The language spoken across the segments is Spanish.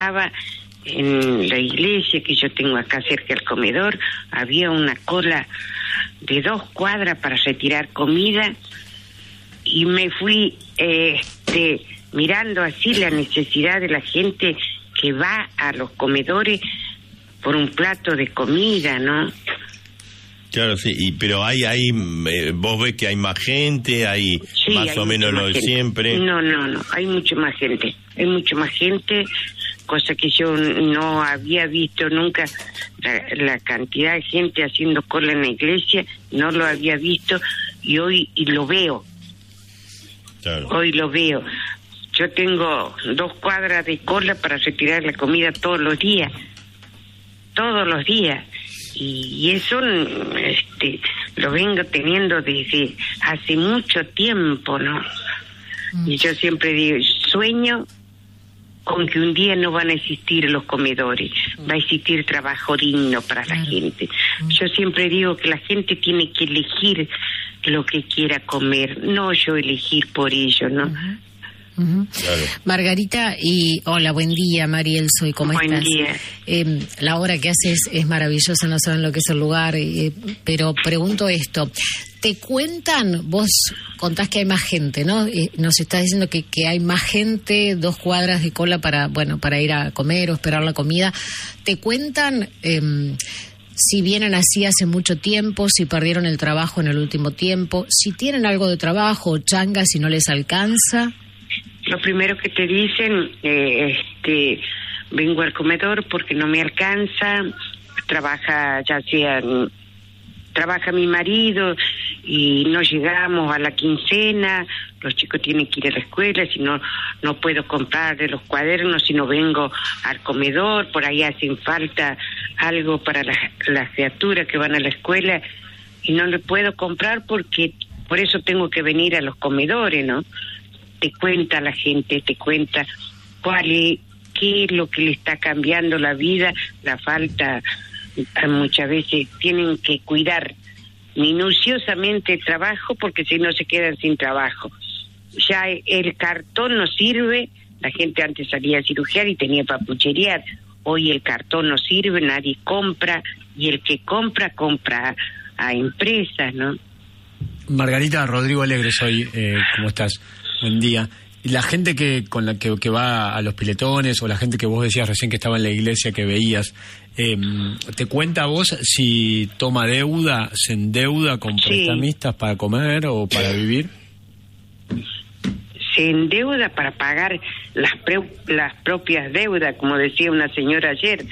en la iglesia que yo tengo acá cerca del comedor, había una cola de 2 cuadras para retirar comida y me fui mirando así la necesidad de la gente que va a los comedores por un plato de comida, ¿no? Claro, sí, pero vos ves que hay más gente, hay más o menos lo de siempre. No, hay mucho más gente, cosa que yo no había visto nunca, la cantidad de gente haciendo cola en la iglesia, no lo había visto, y hoy lo veo. Claro. Hoy lo veo. Yo tengo 2 cuadras de cola para retirar la comida todos los días. Y eso lo vengo teniendo desde hace mucho tiempo, ¿no? Y yo siempre digo, sueño con que un día no van a existir los comedores, va a existir trabajo digno para la gente. Yo siempre digo que la gente tiene que elegir lo que quiera comer, no yo elegir por ello, ¿no? Claro. Margarita, hola, buen día, Mariel, soy, ¿cómo estás? Buen día. La obra que haces es maravillosa, no saben lo que es el lugar, pero pregunto esto, ¿te cuentan, vos contás que hay más gente, ¿no? Nos estás diciendo que hay más gente, 2 cuadras de cola para ir a comer o esperar la comida, ¿te cuentan si vienen así hace mucho tiempo, si perdieron el trabajo en el último tiempo, si tienen algo de trabajo o changa, si no les alcanza? Lo primero que te dicen, vengo al comedor porque no me alcanza, trabaja mi marido y no llegamos a la quincena, los chicos tienen que ir a la escuela, si no puedo comprarle los cuadernos, si no vengo al comedor, por ahí hacen falta algo para las criaturas que van a la escuela y no le puedo comprar porque por eso tengo que venir a los comedores, ¿no? Te cuenta la gente, te cuenta qué es lo que le está cambiando la vida, la falta, muchas veces tienen que cuidar minuciosamente el trabajo porque si no se quedan sin trabajo. Ya el cartón no sirve, la gente antes salía a cirugiar y tenía para pucherear, hoy el cartón no sirve, nadie compra, y el que compra a empresas, ¿no? Margarita, Rodrigo Alegre soy, ¿cómo estás? Buen día. Y la gente con la que va a los piletones o la gente que vos decías recién que estaba en la iglesia que veías, ¿te cuenta a vos si toma deuda, se endeuda con prestamistas para comer o para vivir? Se endeuda para pagar las propias deudas, como decía una señora ayer.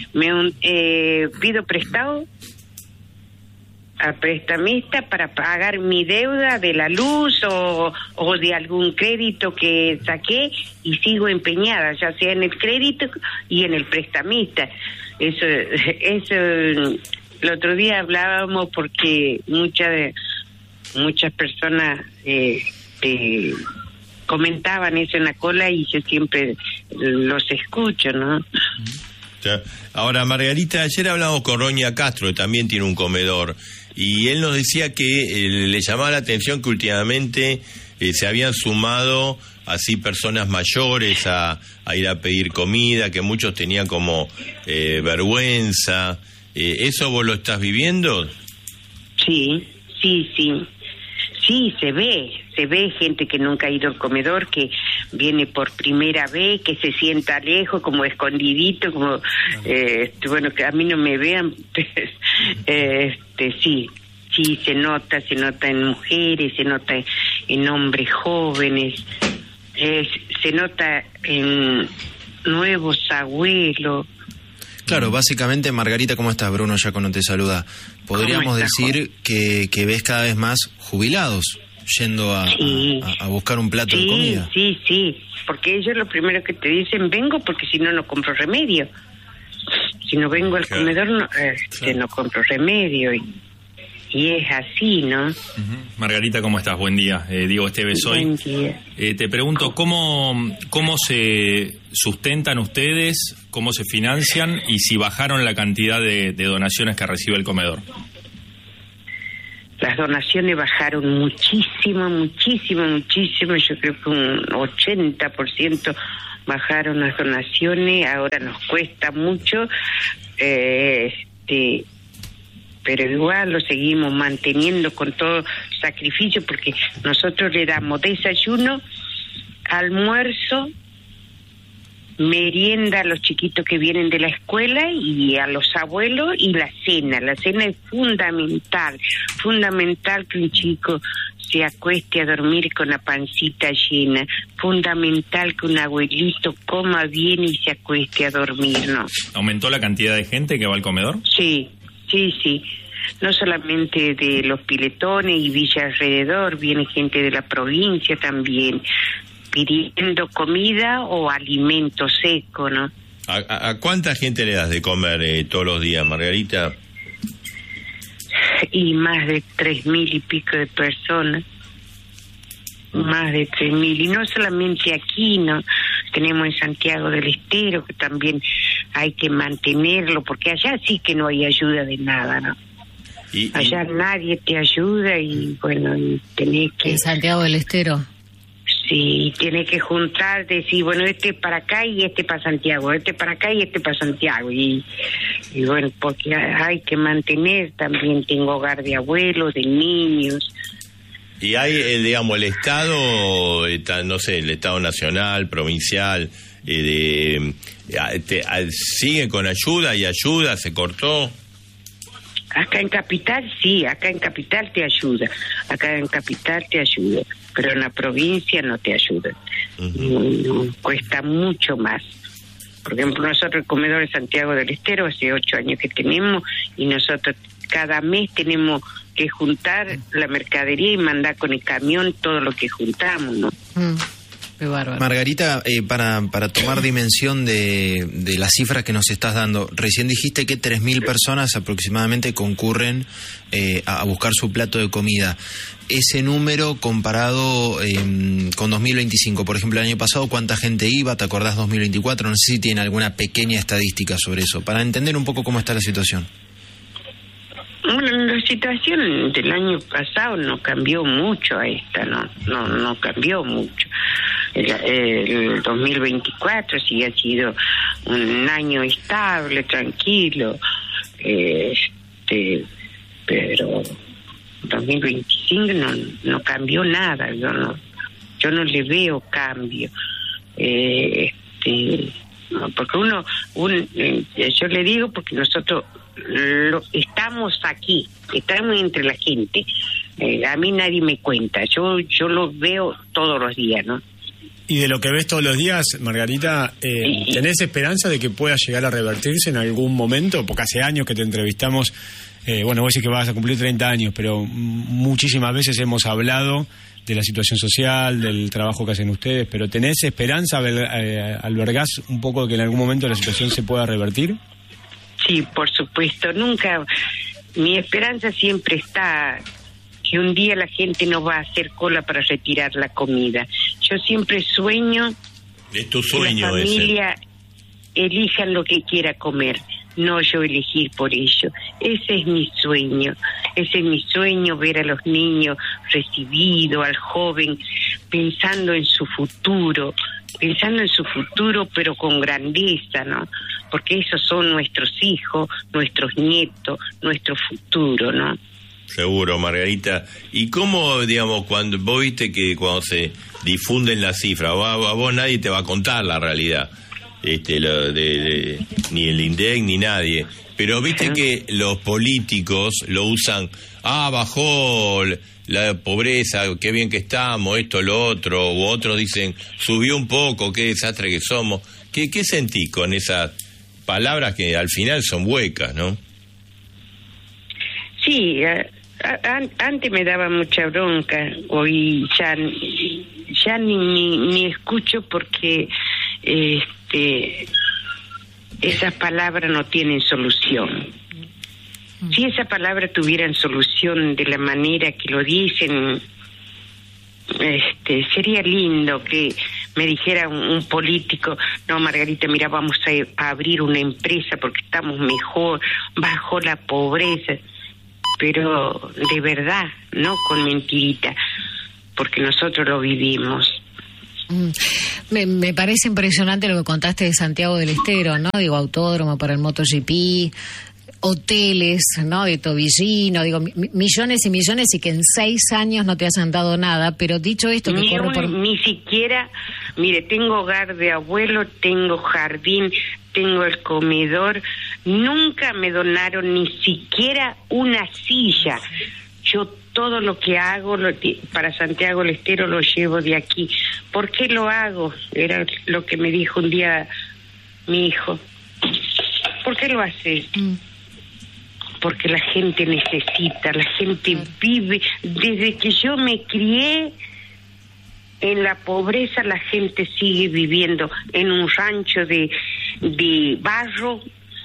Pido prestado a prestamista para pagar mi deuda de la luz o de algún crédito que saqué y sigo empeñada, ya sea en el crédito y en el prestamista. Eso el otro día hablábamos porque muchas personas comentaban eso en la cola y yo siempre los escucho, ¿no? Ahora, Margarita, ayer hablamos con Roña Castro, que también tiene un comedor, y él nos decía que le llamaba la atención que últimamente se habían sumado así personas mayores a ir a pedir comida, que muchos tenían como vergüenza. ¿Eso vos lo estás viviendo? Sí, se ve gente que nunca ha ido al comedor, que viene por primera vez, que se sienta lejos, como escondidito, como, bueno, que a mí no me vean, sí, se nota en mujeres, se nota en hombres jóvenes, se nota en nuevos abuelos. Claro, básicamente, Margarita, ¿cómo estás? Bruno Yacono te saluda. Podríamos decir que ves cada vez más jubilados yendo a buscar un plato de comida. Sí, porque ellos lo primero que te dicen, vengo porque si no compro remedio. Si no vengo al comedor, no compro remedio. Y es así, ¿no? Margarita, ¿cómo estás? Buen día. Diego Esteves soy. Buen día. Te pregunto, ¿cómo se sustentan ustedes, cómo se financian y si bajaron la cantidad de donaciones que recibe el comedor? Las donaciones bajaron muchísimo, yo creo que un 80% bajaron las donaciones, ahora nos cuesta mucho, pero igual lo seguimos manteniendo con todo sacrificio, porque nosotros le damos desayuno, almuerzo, merienda a los chiquitos que vienen de la escuela y a los abuelos, y la cena. La cena es fundamental que un chico se acueste a dormir con la pancita llena, fundamental que un abuelito coma bien y se acueste a dormir, ¿no? ¿Aumentó la cantidad de gente que va al comedor? Sí, no solamente de los Piletones y Villa alrededor, viene gente de la provincia también, pidiendo comida o alimento seco, ¿no? ¿A cuánta gente le das de comer todos los días, Margarita? Y más de 3.000 y pico de personas. Más de 3.000. Y no solamente aquí, ¿no? Tenemos en Santiago del Estero, que también hay que mantenerlo, porque allá sí que no hay ayuda de nada, ¿no? Allá nadie te ayuda y, bueno, tenés que... ¿En Santiago del Estero? Sí, tiene que juntar, decir, bueno, este para acá y este para Santiago, este para acá y este para Santiago. Y bueno, porque hay que mantener, también tengo hogar de abuelos, de niños. Y hay, digamos, el Estado, no sé, el Estado nacional, provincial, ¿sigue con ayuda y ayuda? ¿Se cortó? Acá en Capital sí, acá en Capital te ayuda, pero en la provincia no te ayuda. Cuesta mucho más. Por ejemplo, nosotros el comedor de Santiago del Estero hace 8 años que tenemos, y nosotros cada mes tenemos que juntar la mercadería y mandar con el camión todo lo que juntamos, ¿no? Qué bárbaro. Margarita, para tomar dimensión de las cifras que nos estás dando, recién dijiste que 3.000 personas aproximadamente concurren a buscar su plato de comida. Ese número comparado con 2025, por ejemplo, el año pasado, ¿cuánta gente iba? ¿Te acordás 2024? No sé si tiene alguna pequeña estadística sobre eso, para entender un poco cómo está la situación. Bueno, la situación del año pasado no cambió mucho a esta, no cambió mucho. El 2024 sí ha sido un año estable, tranquilo, pero 2025 no cambió nada, yo no le veo cambio. Porque yo le digo, porque nosotros estamos aquí, estamos entre la gente. A mí nadie me cuenta, yo lo veo todos los días, ¿no? Y de lo que ves todos los días, Margarita, ¿tenés esperanza de que pueda llegar a revertirse en algún momento? Porque hace años que te entrevistamos, vos decís que vas a cumplir 30 años, pero muchísimas veces hemos hablado de la situación social, del trabajo que hacen ustedes, pero ¿tenés esperanza, albergás un poco de que en algún momento la situación se pueda revertir? Sí, por supuesto, nunca, mi esperanza siempre está que un día la gente no va a hacer cola para retirar la comida. Yo siempre sueño es tu sueño que la familia elijan lo que quiera comer, no yo elegir por ello. Ese es mi sueño, ver a los niños recibidos, al joven pensando en su futuro, pero con grandeza, ¿no? Porque esos son nuestros hijos, nuestros nietos, nuestro futuro, ¿no? Seguro, Margarita. ¿Y cómo, digamos, cuando vos viste que cuando se difunden las cifras, a vos nadie te va a contar la realidad, ni el INDEC ni nadie, pero viste que los políticos lo usan, bajó la pobreza, qué bien que estamos, esto, lo otro, u otros dicen, subió un poco, qué desastre que somos. ¿Qué sentís con esas palabras que al final son huecas, no? Sí, antes me daba mucha bronca, hoy ya ni escucho, porque esas palabras no tienen solución. Si esas palabras tuvieran solución de la manera que lo dicen, sería lindo que me dijera un político, no, Margarita, mira, vamos a abrir una empresa porque estamos mejor, bajo la pobreza. pero de verdad, no con mentirita, porque nosotros lo vivimos. Me parece impresionante lo que contaste de Santiago del Estero, ¿no? Digo, autódromo para el MotoGP, hoteles, ¿no? De Tobillino, digo, millones y millones, y que en 6 años no te hayan dado nada. Pero dicho esto, que ni siquiera, mire, tengo hogar de abuelo, tengo jardín, tengo el comedor, nunca me donaron ni siquiera una silla. Yo todo lo que hago para Santiago del Estero lo llevo de aquí. ¿Por qué lo hago? Era lo que me dijo un día mi hijo. ¿Por qué lo haces? Porque la gente necesita, la gente vive. Desde que yo me crié en la pobreza, la gente sigue viviendo en un rancho de barro,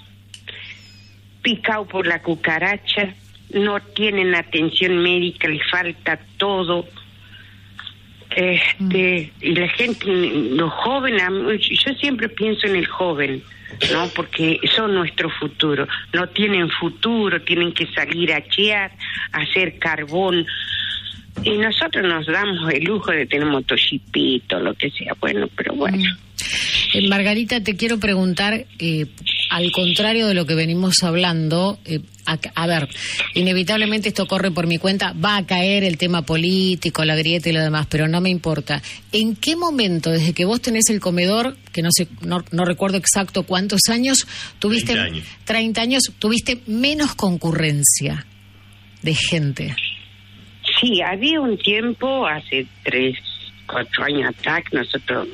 picado por la cucaracha. No tienen atención médica, les falta todo. Y la gente, los jóvenes, yo siempre pienso en el joven, ¿no? Porque son nuestro futuro. No tienen futuro, tienen que salir a chear, a hacer carbón. Y nosotros nos damos el lujo de tener motociclito, lo que sea. Bueno, pero bueno. Margarita, te quiero preguntar, al contrario de lo que venimos hablando, a ver, inevitablemente esto corre por mi cuenta, va a caer el tema político, la grieta y lo demás, pero no me importa. ¿En qué momento, desde que vos tenés el comedor, que no recuerdo exacto cuántos años, tuviste 30 años, tuviste menos concurrencia de gente? Sí, había un tiempo, hace 3, 4 años atrás, nosotros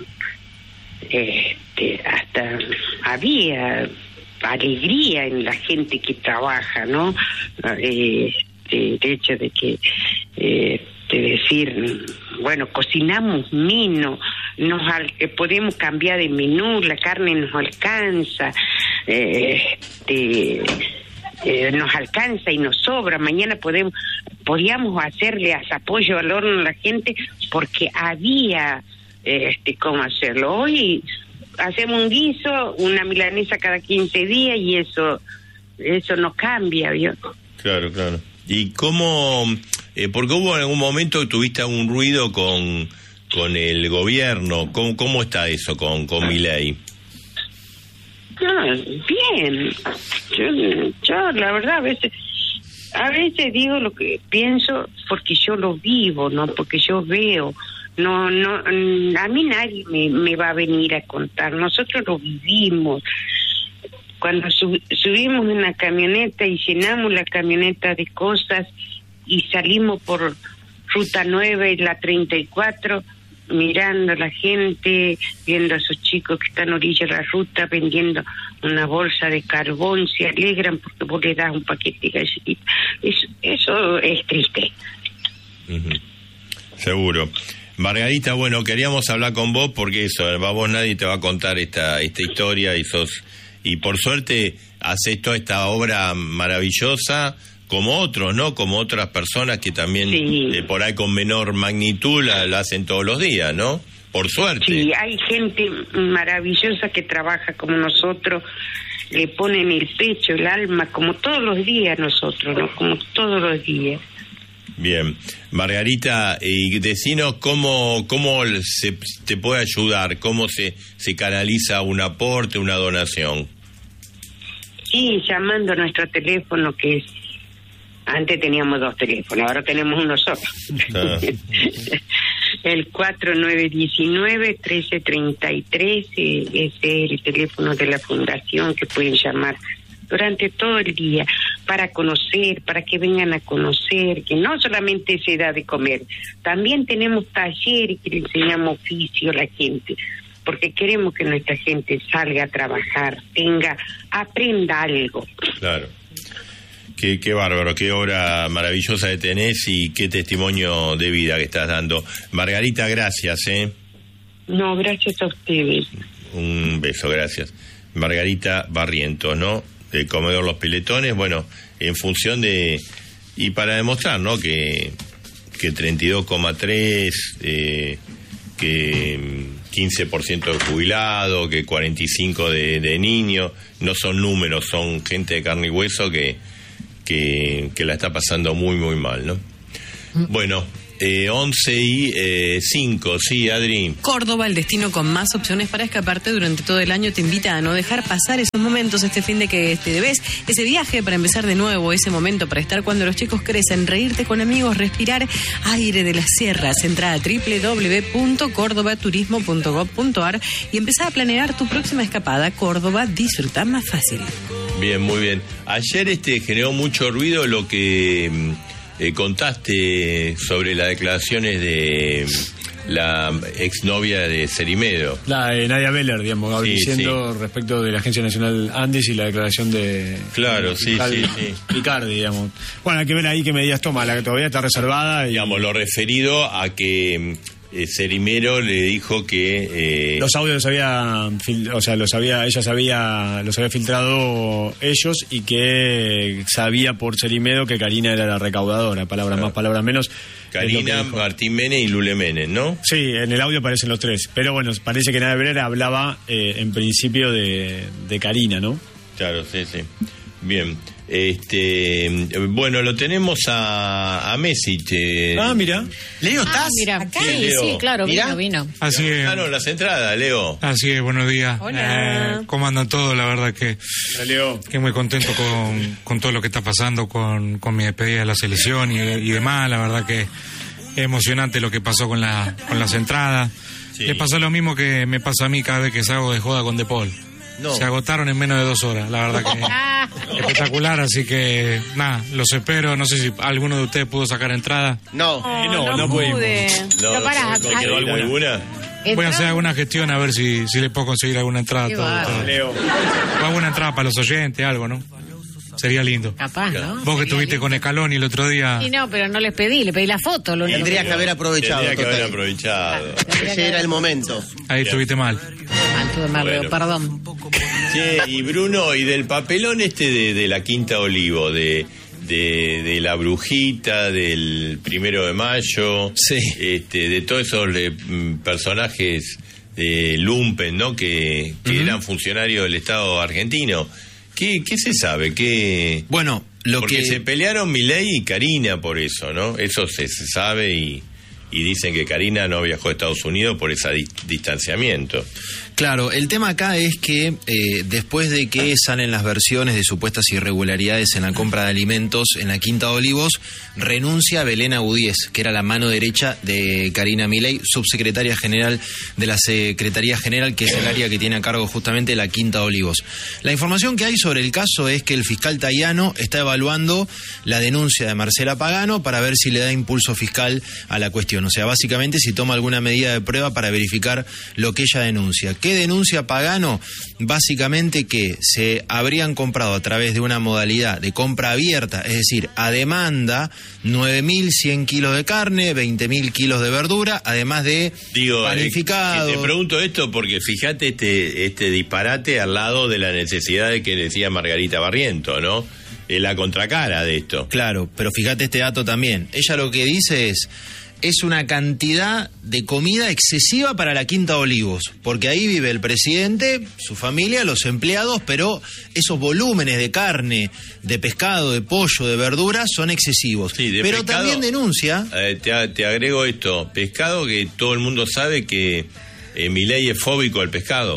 hasta había alegría en la gente que trabaja, ¿no? El hecho de que decir, bueno, cocinamos menos, podemos cambiar de menú, la carne nos alcanza, nos alcanza y nos sobra. Mañana podíamos hacerle apoyo al horno a la gente porque había cómo hacerlo. Hoy hacemos un guiso, una milanesa cada 15 días y eso no cambia, ¿vio? Claro. ¿Y cómo? Porque hubo en algún momento que tuviste algún ruido con el gobierno. ¿Cómo está eso con Milei? Bien. Yo la verdad a veces digo lo que pienso porque yo lo vivo, no porque yo veo. No, a mí nadie me va a venir a contar. Nosotros lo vivimos. Cuando subimos en la camioneta y llenamos la camioneta de cosas y salimos por Ruta 9 y la 34, mirando a la gente, viendo a esos chicos que están a orilla de la ruta vendiendo una bolsa de carbón, se alegran porque vos le das un paquete de galletitas. Eso es triste. Seguro. Margarita, bueno, queríamos hablar con vos porque vos nadie te va a contar esta historia y por suerte haces toda esta obra maravillosa como otros, ¿no? Como otras personas que también por ahí con menor magnitud la hacen todos los días, ¿no? Por suerte. Sí, hay gente maravillosa que trabaja como nosotros, le ponen el pecho, el alma, como todos los días nosotros, ¿no? Como todos los días. Bien, Margarita, y decinos cómo se te puede ayudar, cómo se canaliza un aporte, una donación. Sí, llamando a nuestro teléfono, que es, antes teníamos 2 teléfonos, ahora tenemos uno solo. El 4919-1333, ese es el teléfono de la fundación que pueden llamar durante todo el día para conocer, para que vengan a conocer, que no solamente se da de comer, también tenemos talleres que le enseñamos oficio a la gente, porque queremos que nuestra gente salga a trabajar, aprenda algo. Claro. Qué bárbaro, qué obra maravillosa que tenés y qué testimonio de vida que estás dando. Margarita, gracias, No, gracias a ustedes. Un beso, gracias. Margarita Barrientos, ¿no? El comedor Los Piletones, bueno, en función de... Y para demostrar, ¿no? Que 32,3, que 15% de jubilado, que 45% de niños, no son números, son gente de carne y hueso que que la está pasando muy, muy mal, ¿no? Bueno, 11:05, sí, Adri. Córdoba, el destino con más opciones para escaparte durante todo el año, te invita a no dejar pasar esos momentos, este fin de que te debes, ese viaje para empezar de nuevo, ese momento para estar cuando los chicos crecen, reírte con amigos, respirar aire de las sierras. Entra a www.cordobaturismo.gov.ar y empezá a planear tu próxima escapada. Córdoba, disfruta más fácil. Bien, muy bien. Ayer generó mucho ruido lo que contaste sobre las declaraciones de la exnovia de Cerimedo. La de Nadia Beller, digamos, Sí, diciendo respecto de la Agencia Nacional Andes y la declaración de... Claro, sí. Picardi, digamos. Bueno, hay que ver ahí qué medidas toma, la que todavía está reservada. Y... Digamos, lo referido a que Cerimero le dijo que... los audios ella los había filtrado ellos, y que sabía por Cerimedo que Karina era la recaudadora, palabras más, palabras menos. Karina, Martín Menem y Lule Menem, ¿no? Sí, en el audio aparecen los tres, pero bueno, parece que Nadia Beller hablaba en principio de Karina, ¿no? Claro, sí. Bien. Bueno, lo tenemos a Messi. Mira. Leo, ¿estás? Mira, acá. sí, claro, Mirá. vino. Así es. Claro, las entradas, Leo. Así es, buenos días. Hola. ¿Cómo andan todos? La verdad que Leo. muy contento con todo lo que está pasando con mi despedida de la selección y demás. La verdad que es emocionante lo que pasó con las entradas. Sí. Le pasó lo mismo que me pasa a mí cada vez que salgo de joda con De Paul. No. Se agotaron en menos de 2 horas, la verdad que espectacular, así que nada, los espero. No sé si alguno de ustedes pudo sacar entrada. No. No pude. No, pará, ¿te quedó alguna? Voy a hacer alguna gestión a ver si le puedo conseguir alguna entrada. Qué Todo. bárbaro. Leo. O alguna entrada para los oyentes, algo, ¿no? Sería lindo. Capaz, ¿no? Vos que Sería estuviste lindo. con Escaloni el otro día. Y no, pero no les pedí, le pedí la foto. Lo único Tendría que haber aprovechado. Tendría que haber total. aprovechado. Ese era el momento. Ahí estuviste mal. Tuve mal, Bueno. perdón. Che, y Bruno, y del papelón de la Quinta Olivo, de la Brujita, del 1 de Mayo, Sí. de todos esos personajes de lumpen, ¿no? Que eran funcionarios del Estado argentino. ¿Qué se sabe? Bueno, Porque se pelearon Milei y Karina por eso, ¿no? Eso se sabe, y dicen que Karina no viajó a Estados Unidos por ese distanciamiento. Claro, el tema acá es que después de que salen las versiones de supuestas irregularidades en la compra de alimentos en la Quinta de Olivos, renuncia Belén Agudies, que era la mano derecha de Karina Milei, subsecretaria general de la Secretaría General, que es el área que tiene a cargo justamente la Quinta de Olivos. La información que hay sobre el caso es que el fiscal Tayano está evaluando la denuncia de Marcela Pagano para ver si le da impulso fiscal a la cuestión. O sea, básicamente si toma alguna medida de prueba para verificar lo que ella denuncia. ¿Qué denuncia Pagano? Básicamente que se habrían comprado a través de una modalidad de compra abierta, es decir, a demanda, 9.100 kilos de carne, 20.000 kilos de verdura, además de panificado. Te pregunto esto porque fíjate este disparate al lado de la necesidad de que decía Margarita Barriento, ¿no? La contracara de esto. Claro, pero fíjate este dato también. Ella lo que dice es una cantidad de comida excesiva para la Quinta de Olivos, porque ahí vive el presidente, su familia, los empleados, pero esos volúmenes de carne, de pescado, de pollo, de verdura son excesivos. Sí, de pero pescado, también denuncia... te agrego esto, pescado que todo el mundo sabe que Milei es fóbico al pescado.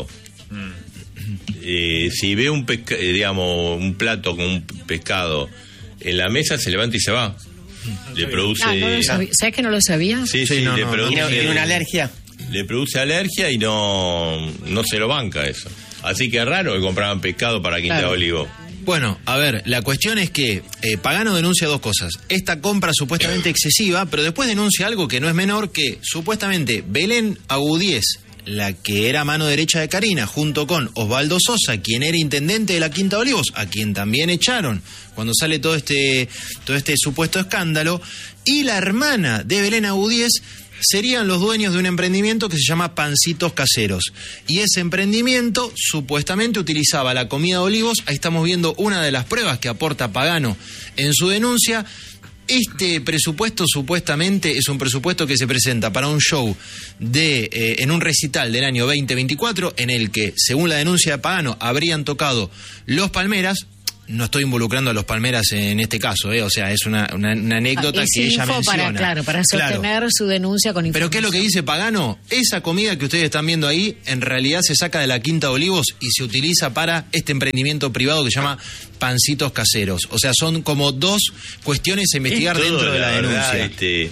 Si ve un plato con un pescado en la mesa, se levanta y se va. Le produce... no lo sabía. ¿Sabes que no lo sabía? Sí, no, le produce... ¿Tiene una alergia? Le produce alergia y no se lo banca eso. Así que es raro que compraban pescado para Quinta de Olivo. Bueno, a ver, la cuestión es que Pagano denuncia dos cosas. Esta compra supuestamente excesiva, pero después denuncia algo que no es menor, que supuestamente Belén Agudies, la que era mano derecha de Karina, junto con Osvaldo Sosa, quien era intendente de la Quinta de Olivos, a quien también echaron cuando sale todo este supuesto escándalo, y la hermana de Belén Agudies serían los dueños de un emprendimiento que se llama Pancitos Caseros. Y ese emprendimiento supuestamente utilizaba la comida de Olivos. Ahí estamos viendo una de las pruebas que aporta Pagano en su denuncia. Este presupuesto supuestamente es un presupuesto que se presenta para un show en un recital del año 2024, en el que, según la denuncia de Pagano, habrían tocado Los Palmeras. no estoy involucrando a los Palmeras en este caso, o sea, es una anécdota que ella menciona. Para sostener su denuncia con información. Pero ¿qué es lo que dice Pagano? Esa comida que ustedes están viendo ahí, en realidad se saca de la Quinta de Olivos y se utiliza para este emprendimiento privado que se llama Pancitos Caseros. O sea, son como dos cuestiones a investigar dentro de la denuncia.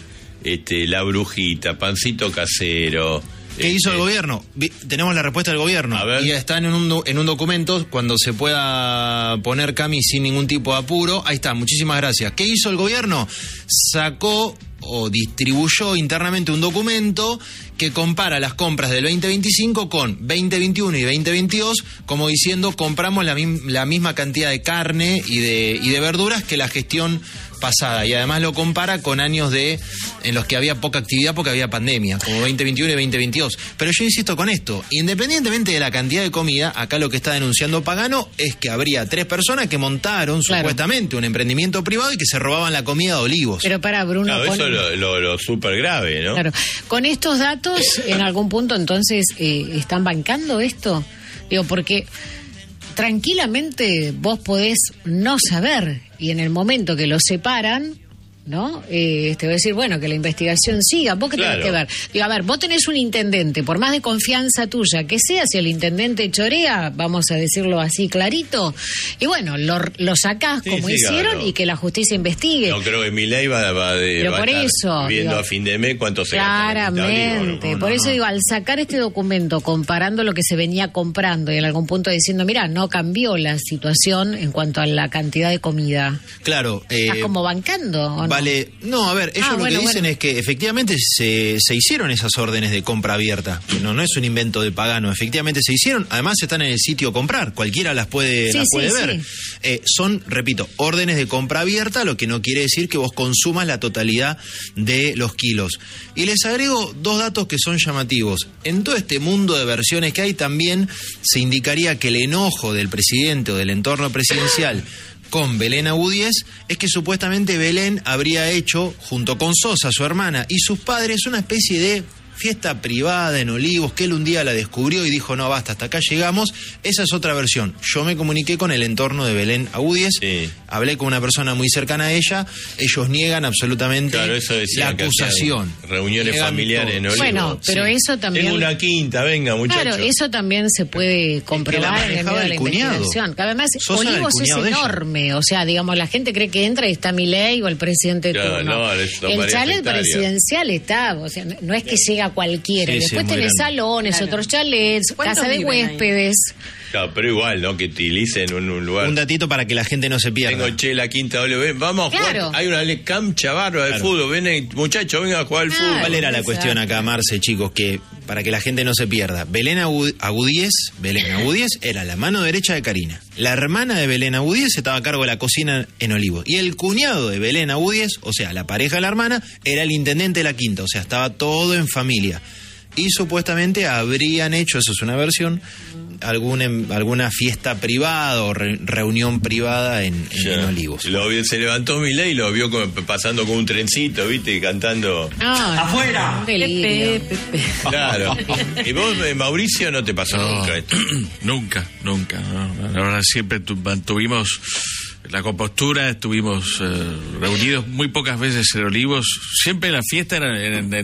La brujita, pancito casero. ¿Qué hizo el gobierno? Tenemos la respuesta del gobierno. Y está en un documento, cuando se pueda poner, Cami, sin ningún tipo de apuro. Ahí está, muchísimas gracias. ¿Qué hizo el gobierno? Sacó o distribuyó internamente un documento que compara las compras del 2025 con 2021 y 2022, como diciendo, compramos la misma cantidad de carne y de verduras que la gestión pasada, y además lo compara con años en los que había poca actividad porque había pandemia, como 2021 y 2022. Pero yo insisto con esto, independientemente de la cantidad de comida, acá lo que está denunciando Pagano es que habría 3 personas que montaron supuestamente un emprendimiento privado y que se robaban la comida de Olivos. Pero para Bruno, eso es lo súper grave, ¿no? Claro, con estos datos, en algún punto entonces ¿están bancando esto? Digo, porque tranquilamente vos podés no saber, y en el momento que lo separan, ¿no? Te voy a decir, bueno, que la investigación siga. ¿Vos qué tenés que ver? Digo, a ver, vos tenés un intendente, por más de confianza tuya que sea, si el intendente chorea, vamos a decirlo así clarito, y bueno, lo sacás como hicieron, y que la justicia investigue. No creo que Milei va por eso, viendo digo, a fin de mes cuánto se claramente, por eso digo, al sacar este documento, comparando lo que se venía comprando y en algún punto diciendo, mira, no cambió la situación en cuanto a la cantidad de comida. Claro. ¿Estás como bancando o no? Vale, no, a ver, ellos lo que dicen es que efectivamente se hicieron esas órdenes de compra abierta, que no es un invento de Pagano, efectivamente se hicieron, además están en el sitio comprar, cualquiera las puede ver. Son, repito, órdenes de compra abierta, lo que no quiere decir que vos consumas la totalidad de los kilos. Y les agrego 2 datos que son llamativos. En todo este mundo de versiones que hay, también se indicaría que el enojo del presidente o del entorno presidencial con Belén Agudies es que supuestamente Belén habría hecho, junto con Sosa, su hermana, y sus padres, una especie de fiesta privada en Olivos, que él un día la descubrió y dijo, no, basta, hasta acá llegamos. Esa es otra versión. Yo me comuniqué con el entorno de Belén Agudies, hablé con una persona muy cercana a ella, ellos niegan absolutamente la acusación. Reuniones familiares en Olivos. Bueno, pero eso también... En una quinta, venga, muchachos. Claro, eso también se puede comprobar en el medio de la investigación. Además, Olivos es enorme, o sea, digamos, la gente cree que entra y está Milei o el presidente de turno. El chalet presidencial está, o sea, no es que llega cualquiera. Después tenés salones, otros chalets, casa de huéspedes. Claro, pero igual, ¿no? Que utilicen un lugar. Un datito para que la gente no se pierda. Tengo la quinta W. Vamos a jugar. Hay una cancha barba de fútbol. Ven, muchachos, vengan a jugar al fútbol. ¿Cuál era la cuestión acá, Marce, chicos? Que para que la gente no se pierda. Belén Agudies era la mano derecha de Karina. La hermana de Belén Agudies estaba a cargo de la cocina en Olivos. Y el cuñado de Belén Agudies, o sea, la pareja de la hermana, era el intendente de la quinta. O sea, estaba todo en familia. Y supuestamente habrían hecho, eso es una versión, alguna fiesta privada o reunión privada en Olivos. Se levantó Milei y lo vio pasando con un trencito, ¿viste? Cantando. ¡Afuera! Pepe. Claro. ¿Y vos, Mauricio, no te pasó nunca esto? Nunca. No. La verdad, siempre mantuvimos la compostura, estuvimos reunidos muy pocas veces en Olivos, siempre la fiesta era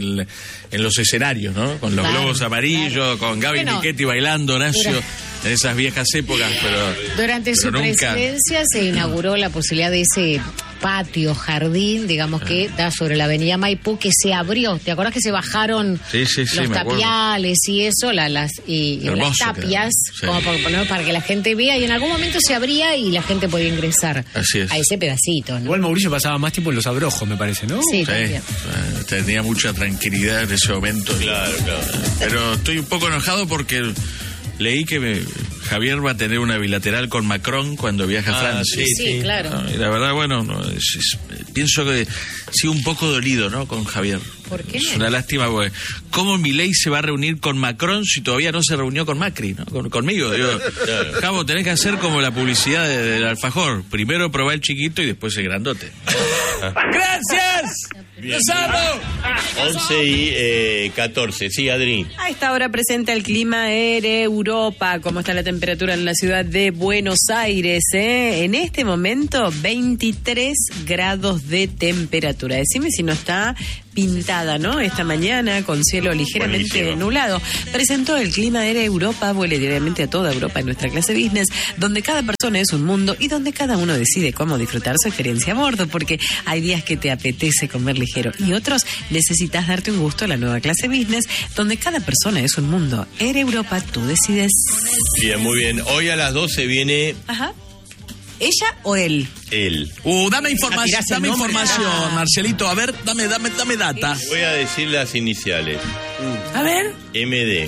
en los escenarios, ¿no? Con los globos amarillos, con Gaby Michetti bailando, Horacio, en esas viejas épocas, pero durante su presidencia se inauguró la posibilidad de ese patio, jardín, digamos, que da sobre la avenida Maipú, que se abrió. ¿Te acordás que se bajaron los tapiales y eso, las tapias, como para que la gente vea, y en algún momento se abría y la gente podía ingresar a ese pedacito, ¿no? Igual Mauricio pasaba más tiempo en los abrojos, me parece, ¿no? Sí, también. Tenía mucha tranquilidad en ese momento. Claro. Pero estoy un poco enojado porque leí que Javier va a tener una bilateral con Macron cuando viaja a Francia. Sí, claro. Y la verdad, bueno, pienso que sigo un poco dolido, ¿no? Con Javier. ¿Por qué? Es una lástima, porque ¿cómo Milei se va a reunir con Macron si todavía no se reunió con Macri, ¿no? Conmigo. Digo, Javo, tenés que hacer como la publicidad del alfajor. Primero probá el chiquito y después el grandote. ¡Gracias! Bien. 11 y 14. Sí, Adri. A esta hora presenta el clima Europa. ¿Cómo está la temperatura en la ciudad de Buenos Aires? En este momento, 23 grados de temperatura. Decime si no está pintada, ¿no? Esta mañana con cielo ligeramente Buenísimo. nublado. Presentó el clima Europa. Vuele diariamente a toda Europa en nuestra clase business, donde cada persona es un mundo y donde cada uno decide cómo disfrutar su experiencia a bordo, porque hay días que te apetece comer ligero y otros necesitas darte un gusto a la nueva clase business, donde cada persona es un mundo. Europa, tú decides. Bien, muy bien. Hoy a las 12 viene Ajá. ¿Ella o él? él. Dame información, Marcelito. A ver, dame data. Voy a decir las iniciales. A ver. MD.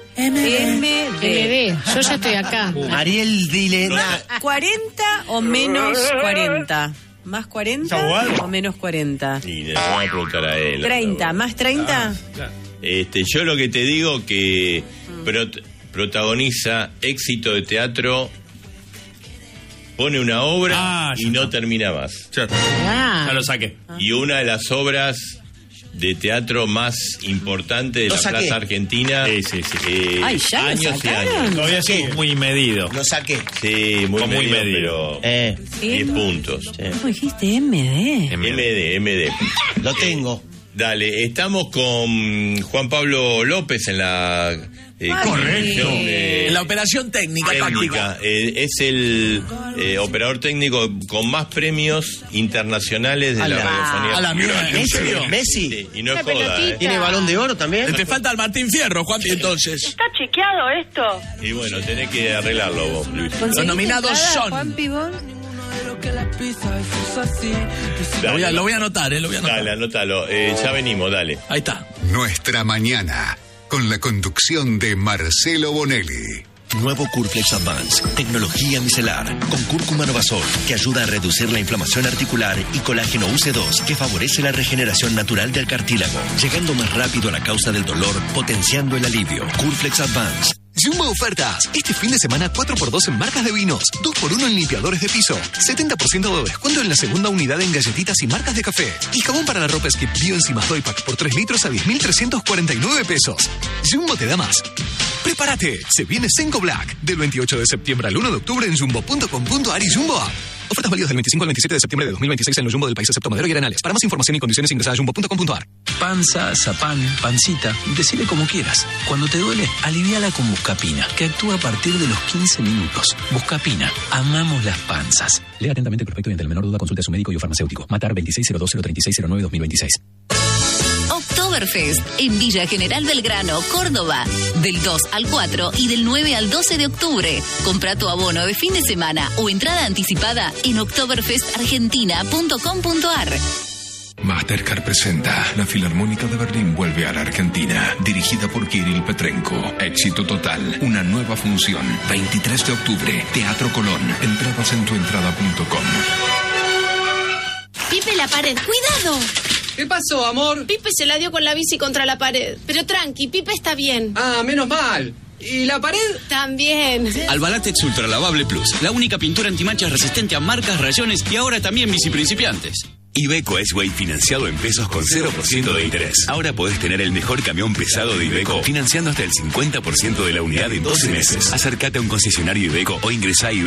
MD. Yo ya estoy acá. Ariel Dilena. 40 o menos 40. ¿Más 40 o menos 40? Y le voy a preguntar a él. 30, ¿más 30? Yo lo que te digo que protagoniza éxito de teatro, pone una obra y no termina más. Ya lo saqué. Y una de las obras de teatro más importantes de Lo la saqué. Plaza Argentina. Sí. Ay, ya lo años y sacaron. años. Todavía sí, muy medido. Lo saqué. Sí, muy Muy medido, medido. pero 10 puntos. ¿Cómo dijiste MD? MD. Lo tengo. Dale, estamos con Juan Pablo López en la conducción de- En la operación técnica. técnica. Es el operador técnico con más premios internacionales de la radiofonía. A la mierda, ¿en serio? Messi. Sí, y no Una es joda, pelotita. ¿Tiene balón de oro también? Te falta el Martín Fierro, Juan, entonces. ¿Está chequeado esto? Y bueno, tenés que arreglarlo vos, Luis. Los nominados son. Juan Pibón. Lo voy a anotar, lo voy a anotar. Dale, anótalo. Ya venimos, dale. Ahí está. Nuestra mañana, con la conducción de Marcelo Bonelli. Nuevo Curflex Advance, tecnología micelar, con cúrcuma Novasol, que ayuda a reducir la inflamación articular, y colágeno UC2, que favorece la regeneración natural del cartílago, llegando más rápido a la causa del dolor, potenciando el alivio. Curflex Advance. Jumbo Ofertas. Este fin de semana 4x2 en marcas de vinos, 2x1 en limpiadores de piso, 70% de descuento en la segunda unidad en galletitas y marcas de café. Y jabón para la ropa Skip Bio Enzimas Doypack por 3 litros a 10.349 pesos. Jumbo te da más. ¡Prepárate! Se viene Senko Black. Del 28 de septiembre al 1 de octubre en jumbo.com.ar y Jumbo App. Ofertas válidas del 25 al 27 de septiembre de 2026 en los Jumbo del país excepto Madero y Arenales. Para más información y condiciones ingresa a jumbo.com.ar. Panza, zapán, pancita, decile como quieras. Cuando te duele, aliviala con Buscapina, que actúa a partir de los 15 minutos. Buscapina, amamos las panzas. Lea atentamente el prospecto y ante la menor duda consulte a su médico y o farmacéutico. Matar 2602-03609-2026. Oktoberfest en Villa General Belgrano, Córdoba, del 2 al 4 y del 9 al 12 de octubre. Compra tu abono de fin de semana o entrada anticipada en oktoberfestargentina.com.ar. Mastercard presenta La Filarmónica de Berlín vuelve a la Argentina, dirigida por Kirill Petrenko. Éxito total, una nueva función, 23 de octubre, Teatro Colón. Entradas en tuentrada.com. Pipe, la pared. ¡Cuidado! ¿Qué pasó, amor? Pipe se la dio con la bici contra la pared. Pero tranqui, Pipe está bien. Ah, menos mal. ¿Y la pared? También. Albalatex Ultra Lavable Plus, la única pintura antimanchas resistente a marcas, rayones y ahora también bici principiantes. Iveco S-Way financiado en pesos con 0% de interés. Ahora podés tener el mejor camión pesado de Iveco financiando hasta el 50% de la unidad en 12 meses. Acércate a un concesionario Iveco o ingresá a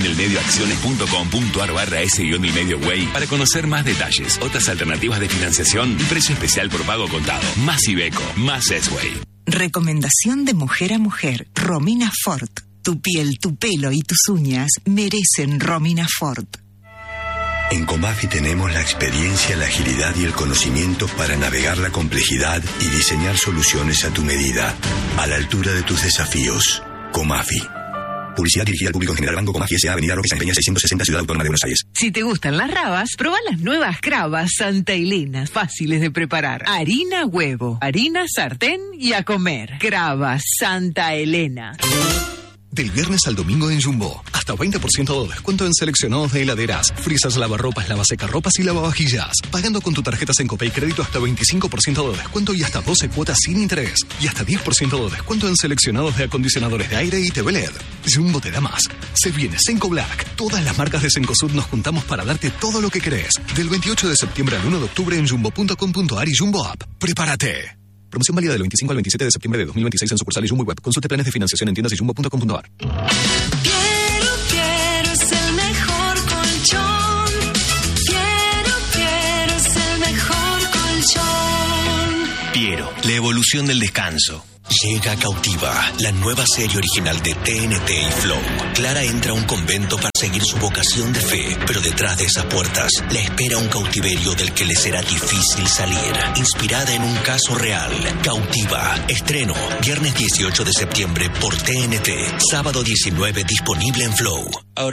iveco-delmedioacciones.com.ar/S-del-medio-way para conocer más detalles, otras alternativas de financiación y precio especial por pago contado. Más Iveco, más S-Way. Recomendación de mujer a mujer. Romina Ford. Tu piel, tu pelo y tus uñas merecen Romina Ford. En Comafi tenemos la experiencia, la agilidad y el conocimiento para navegar la complejidad y diseñar soluciones a tu medida, a la altura de tus desafíos. Comafi. Publicidad dirigida al público en general. Banco Comafi S.A. Avenida Roque San Peña 660, Ciudad Autónoma de Buenos Aires. Si te gustan las rabas, probá las nuevas Cravas Santa Elena, fáciles de preparar. Harina, huevo, harina, sartén y a comer. Cravas Santa Elena. Del viernes al domingo en Jumbo. Hasta 20% de descuento en seleccionados de heladeras, frisas, lavarropas, lavasecarropas y lavavajillas. Pagando con tu tarjeta Sencopay Crédito hasta 25% de descuento y hasta 12 cuotas sin interés. Y hasta 10% de descuento en seleccionados de acondicionadores de aire y TV LED. Jumbo te da más. Se viene Senco Black. Todas las marcas de Cencosud nos juntamos para darte todo lo que querés. Del 28 de septiembre al 1 de octubre en jumbo.com.ar y Jumbo App. ¡Prepárate! Promoción válida del 25 al 27 de septiembre de 2026 en sucursales Jumbo y Web. Consulte planes de financiación en tiendas y jumbo.com.ar. Quiero es el mejor colchón. Quiero es el mejor colchón. Piero, la evolución del descanso. Llega Cautiva, la nueva serie original de TNT y Flow. Clara entra a un convento para seguir su vocación de fe, pero detrás de esas puertas la espera un cautiverio del que le será difícil salir. Inspirada en un caso real, Cautiva. Estreno, viernes 18 de septiembre por TNT. Sábado 19, disponible en Flow.